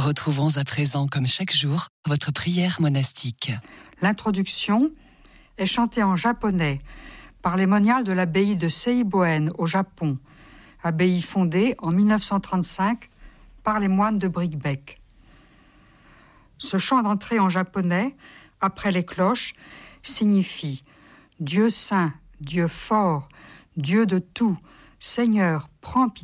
Retrouvons à présent, comme chaque jour, votre prière monastique. L'introduction est chantée en japonais par les moniales de l'abbaye de Seiboen au Japon, abbaye fondée en 1935 par les moines de Bricquebec. Ce chant d'entrée en japonais, après les cloches, signifie « Dieu saint, Dieu fort, Dieu de tout, Seigneur, prends pitié ».